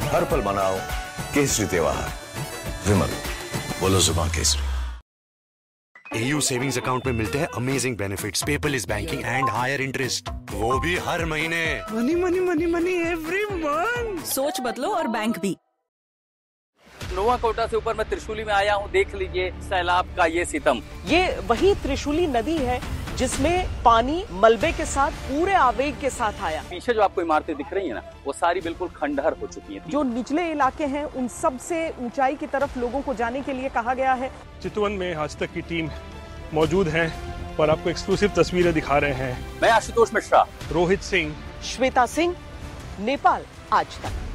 हर पल मनाओ केसरी त्योहार। विमल, बोलो जुबान केसरी। AU सेविंग्स अकाउंट में मिलते हैं amazing benefits, paperless banking and higher interest, वो भी हर महीने। Money money money money every month. सोच बदलो और बैंक भी। नोवाकोटा से ऊपर मैं त्रिशूली में आया हूँ, देख लीजिए सैलाब का ये सितम। ये वही त्रिशूली नदी है जिसमें पानी मलबे के साथ पूरे आवेग के साथ आया। पीछे जो आपको इमारतें दिख रही है ना, वो सारी बिल्कुल खंडहर हो चुकी हैं। जो निचले इलाके हैं उन सब से ऊंचाई की तरफ लोगों को जाने के लिए कहा गया है। चितवन में आज तक की टीम मौजूद है और आपको एक्सक्लूसिव तस्वीरें दिखा रहे हैं। मैं आशुतोष मिश्रा, रोहित सिंह, श्वेता सिंह, नेपाल आज तक।